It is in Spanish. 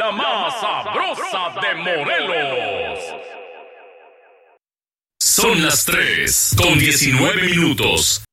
la más sabrosa de Morelos. Son las 3:19.